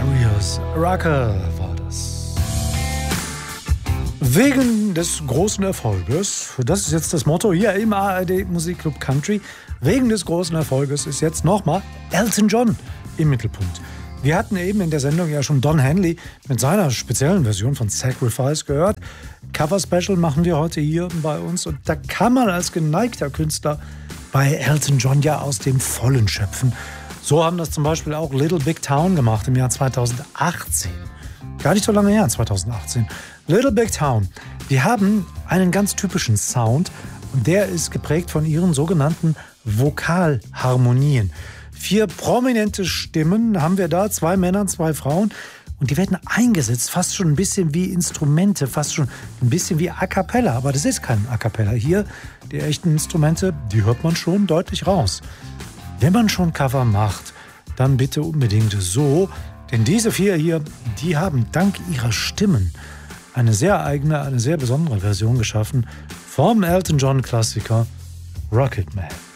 Darius Rucker war das. Wegen des großen Erfolges, das ist jetzt das Motto hier im ARD Musikclub Country, wegen des großen Erfolges ist jetzt nochmal Elton John im Mittelpunkt. Wir hatten eben in der Sendung ja schon Don Henley mit seiner speziellen Version von Sacrifice gehört. Cover Special machen wir heute hier bei uns und da kann man als geneigter Künstler bei Elton John ja aus dem Vollen schöpfen. So haben das zum Beispiel auch Little Big Town gemacht im Jahr 2018. Gar nicht so lange her, 2018. Little Big Town, die haben einen ganz typischen Sound und der ist geprägt von ihren sogenannten Vokalharmonien. 4 prominente Stimmen haben wir da, 2 Männer, 2 Frauen. Und die werden eingesetzt, fast schon ein bisschen wie Instrumente, fast schon ein bisschen wie A Cappella. Aber das ist kein A Cappella. Hier, die echten Instrumente, die hört man schon deutlich raus. Wenn man schon Cover macht, dann bitte unbedingt so. Denn diese 4 hier, die haben dank ihrer Stimmen eine sehr eigene, eine sehr besondere Version geschaffen vom Elton John Klassiker Rocket Man.